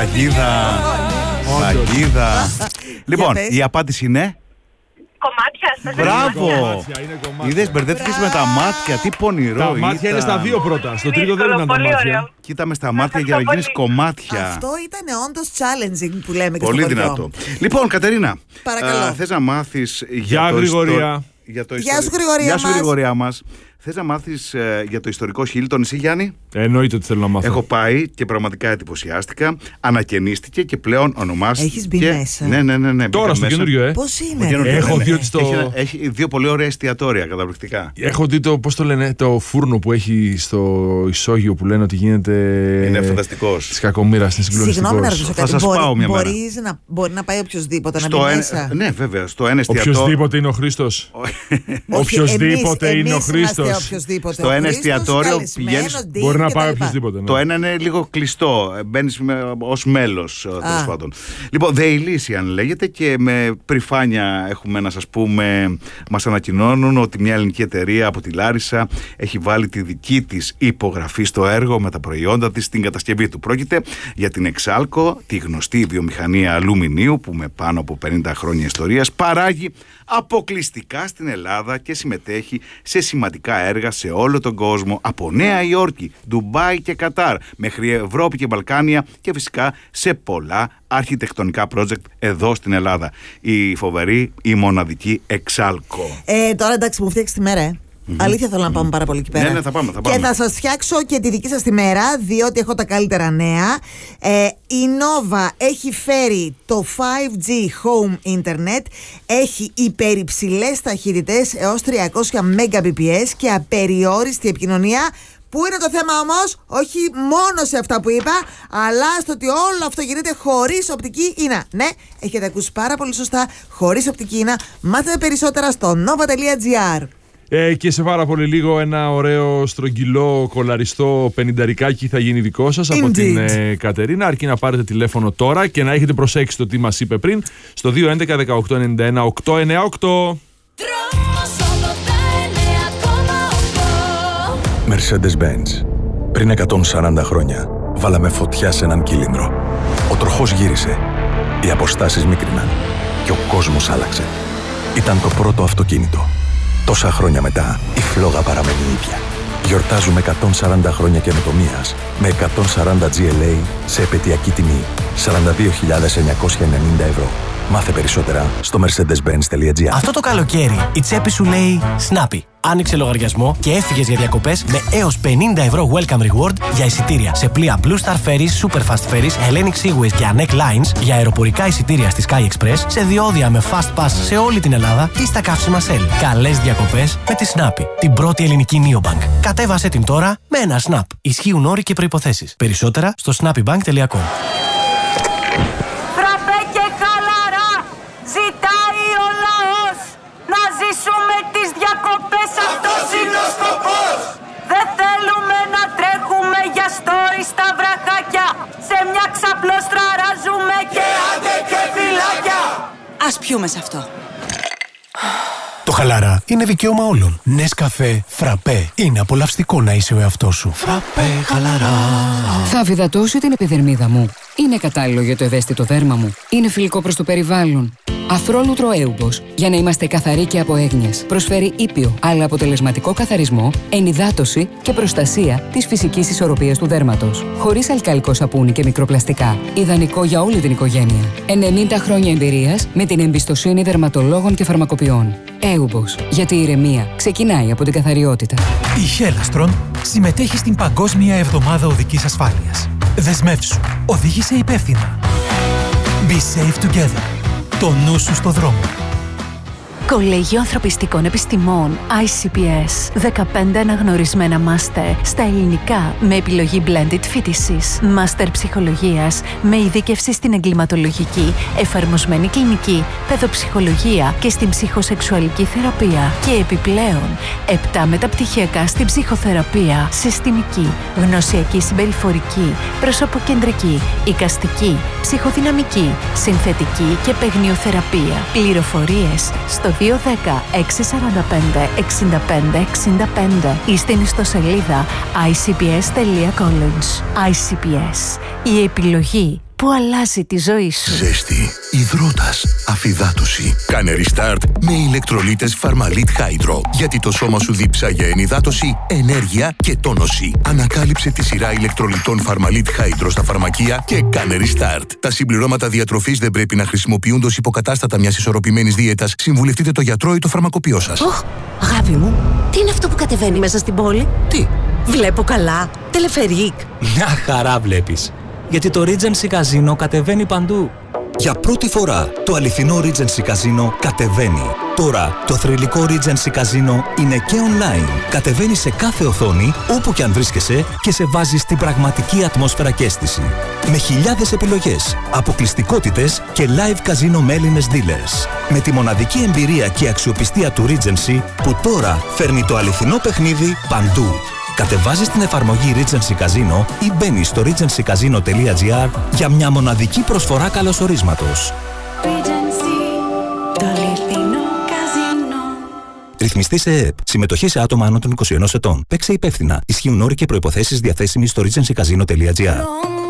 Σφραγίδα. Λοιπόν, η απάντηση είναι Κομμάτια. μπράβο! Είδες, μπερδεύτηκες με τα μάτια. Τι πονηρό. Τα μάτια είναι στα δύο πρώτα. Στο τρίτο δεν ήταν τα μάτια. Κοίταμε στα μάτια για να γίνεις κομμάτια. Αυτό ήταν όντως challenging που λέμε και Πολύ στο χωριό. δυνατό. Λοιπόν, Κατερίνα, Παρακαλώ. θες να μάθεις Γεια, Γρηγορία. Γεια σου, Γρηγορία Γεια σου, μας. Γρηγορία μας. Θες να μάθεις για το ιστορικό Χίλτον, εσύ, Γιάννη? Εννοείται ότι θέλω να μάθω. Έχω πάει και πραγματικά εντυπωσιάστηκα. Ανακαινίστηκε και πλέον ονομάστηκε. Έχεις μπει μέσα? Ναι. Τώρα στο καινούριο, Πώς είναι? Έχω δει ότι Έχει δύο πολύ ωραία εστιατόρια, καταπληκτικά. Έχω δει πώς το λένε, το φούρνο που έχει στο ισόγειο που λένε ότι γίνεται. Είναι φανταστικός. Της κακομοίρας, είναι συγκλονιστικός. Συγγνώμη να ρωτήσω Θα κάτι. σας πάω μια μέρα. Μπορεί να πάει οποιοδήποτε να μπει μέσα? Ναι, βέβαια. Στο ένα εστιατόριο. Οποιοςδήποτε είναι ο Χρήστος. Οποιοςδήποτε είναι ο Χρήστος. Στο ένα εστιατόριο πηγαίνεις, μπορεί να πάει οποιοςδήποτε. Ναι. Το ένα είναι λίγο κλειστό. Μπαίνεις ως μέλος, τέλος πάντων. Λοιπόν, The Elysian λέγεται και με περηφάνεια έχουμε να σας πούμε, μας ανακοινώνουν ότι μια ελληνική εταιρεία από τη Λάρισα έχει βάλει τη δική της υπογραφή στο έργο με τα προϊόντα της στην κατασκευή του. Πρόκειται για την Εξάλκο, τη γνωστή βιομηχανία αλουμινίου που με πάνω από 50 χρόνια ιστορίας παράγει αποκλειστικά στην Ελλάδα και συμμετέχει σε σημαντικά έργα σε όλο τον κόσμο, από Νέα Υόρκη, Ντουμπάι και Κατάρ μέχρι Ευρώπη και Βαλκάνια και φυσικά σε πολλά αρχιτεκτονικά project εδώ στην Ελλάδα. Η φοβερή, η μοναδική Εξάλκο. Τώρα εντάξει, μου φτιάξει τη μέρα, Αλήθεια θέλω να πάμε πάρα πολύ εκεί πέρα. Ναι, θα πάμε. Και θα σας φτιάξω και τη δική σας τη μέρα, διότι έχω τα καλύτερα νέα. Η Nova έχει φέρει το 5G Home Internet. Έχει υπερυψηλές ταχύτητες έως 300 Mbps και απεριόριστη επικοινωνία. Πού είναι το θέμα όμως? Όχι μόνο σε αυτά που είπα, αλλά στο ότι όλο αυτό γίνεται χωρίς οπτική ίνα. Ναι, έχετε ακούσει πάρα πολύ σωστά, χωρίς οπτική ίνα. Μάθετε περισσότερα στο nova.gr. Και σε πάρα πολύ λίγο ένα ωραίο στρογγυλό κολαριστό πενηνταρικάκι θα γίνει δικό σας από την Κατερίνα, αρκεί να πάρετε τηλέφωνο τώρα και να έχετε προσέξει το τι μας είπε πριν στο 211 1891 898. Mercedes-Benz. Πριν 140 χρόνια βάλαμε φωτιά σε έναν κύλινδρο. Ο τροχός γύρισε, οι αποστάσεις μίκριναν και ο κόσμος άλλαξε. Ήταν το πρώτο αυτοκίνητο. Τόσα χρόνια μετά, η φλόγα παραμένει ίδια. Γιορτάζουμε 140 χρόνια καινοτομίας με 140 GLA σε επαιτειακή τιμή 42.990 ευρώ. Μάθε περισσότερα στο mercedes-benz.gr. Αυτό το καλοκαίρι η τσέπη σου λέει Snappy. Άνοιξε λογαριασμό και έφυγες για διακοπές με έως 50 ευρώ welcome reward για εισιτήρια σε πλοία Blue Star Ferries, Superfast Ferries, Hellenic Seaways και Anek Lines, για αεροπορικά εισιτήρια στη Sky Express, σε διόδια με fast pass σε όλη την Ελλάδα ή στα καύσιμα Shell. Καλές διακοπές με τη Snappy, την πρώτη ελληνική neobank. Κατέβασε την τώρα με ένα Snap. Ισχύουν όροι και προϋποθέσεις. Περισσότερα στο snappybank.com. Ζήσουμε τις διακοπές, αυτός είναι ο σκοπός. Δεν θέλουμε να τρέχουμε για story στα βραχάκια. Σε μια ξαπλώστρα ράζουμε και άντε και φυλάκια. Ας πιούμε σε αυτό. Το χαλαρά είναι δικαίωμα όλων. Νεσκαφέ, φραπέ. Είναι απολαυστικό να είσαι ο εαυτός σου. Φραπέ, χαλαρά. Θα αφυδατώσει την επιδερμίδα μου. Είναι κατάλληλο για το ευαίσθητο δέρμα μου. Είναι φιλικό προς το περιβάλλον. Αφρόλουτρο Έουμπος, για να είμαστε καθαροί και από έγνοιες. Προσφέρει ήπιο, αλλά αποτελεσματικό καθαρισμό, ενυδάτωση και προστασία της φυσικής ισορροπίας του δέρματος. Χωρίς αλκαλικό σαπούνι και μικροπλαστικά. Ιδανικό για όλη την οικογένεια. 90 χρόνια εμπειρίας με την εμπιστοσύνη δερματολόγων και φαρμακοποιών. Έουμπος, γιατί η ηρεμία ξεκινάει από την καθαριότητα. Η Χέλαστρον συμμετέχει στην Παγκόσμια Εβδομάδα Οδικής Ασφάλειας. Δεσμεύσου. Οδήγησε υπεύθυνα. Be safe together. Το νου σου στο δρόμο. Κολέγιο Ανθρωπιστικών Επιστημών ICPS. 15 αναγνωρισμένα μάστερ στα ελληνικά με επιλογή blended φοιτησης. Μάστερ ψυχολογίας με ειδίκευση στην εγκληματολογική, εφαρμοσμένη κλινική, παιδοψυχολογία και στην ψυχοσεξουαλική θεραπεία. Και επιπλέον 7 μεταπτυχιακά στην ψυχοθεραπεία, συστημική, γνωσιακή συμπεριφορική, προσωποκεντρική, εικαστική, ψυχοδυναμική, συνθετική και παιγνιοθεραπεία. Πληροφορίες στο 210-645-65-65 ή στην ιστοσελίδα icps.college. ICPS. Η επιλογή που αλλάζει τη ζωή σου. Ζέστη, υδρότας, αφυδάτωση. Κάνε restart με ηλεκτρολίτες Φαρμαλίτ Hydro. Γιατί το σώμα σου διψάγει ενυδάτωση, ενέργεια και τόνωση. Ανακάλυψε τη σειρά ηλεκτρολιτών Φαρμαλίτ Hydro στα φαρμακεία και κάνε restart. Τα συμπληρώματα διατροφής δεν πρέπει να χρησιμοποιούνται ως υποκατάστατα μιας ισορροπημένης δίαιτας. Συμβουλευτείτε το γιατρό ή το φαρμακοποιό σας. Αγάπη μου, τι είναι αυτό που κατεβαίνει μέσα στην πόλη? Τι? Βλέπω καλά. Τελεφερίκ. Μια χαρά βλέπεις. Γιατί το Regency Casino κατεβαίνει παντού. Για πρώτη φορά, το αληθινό Regency Casino κατεβαίνει. Τώρα, το θρυλικό Regency Casino είναι και online. Κατεβαίνει σε κάθε οθόνη, όπου και αν βρίσκεσαι και σε βάζει στην πραγματική ατμόσφαιρα και αίσθηση. Με χιλιάδες επιλογές, αποκλειστικότητες και live casino με Έλληνες dealers. Με τη μοναδική εμπειρία και αξιοπιστία του Regency, που τώρα φέρνει το αληθινό παιχνίδι παντού. Κατεβάζεις την εφαρμογή Regency Casino ή μπαίνεις στο regencycasino.gr για μια μοναδική προσφορά καλωσορίσματος. Το αληθινό καζίνο. Ρυθμιστή σε ΕΕΠ. Συμμετοχή σε άτομα άνω των 21 ετών. Παίξε υπεύθυνα. Ισχύουν όροι και προϋποθέσεις διαθέσιμοι στο regencycasino.gr.